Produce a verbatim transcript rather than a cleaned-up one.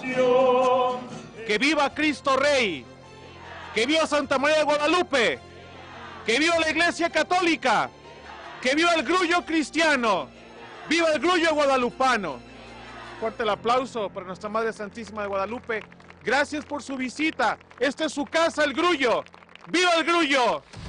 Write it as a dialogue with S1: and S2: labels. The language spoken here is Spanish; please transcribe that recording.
S1: Que viva Cristo Rey. Que viva Santa María de Guadalupe. Que viva la Iglesia Católica. Que viva el grullo cristiano. Viva el grullo guadalupano. Fuerte el aplauso para nuestra Madre Santísima de Guadalupe. Gracias por su visita. Esta es su casa, el grullo. ¡Viva el grullo!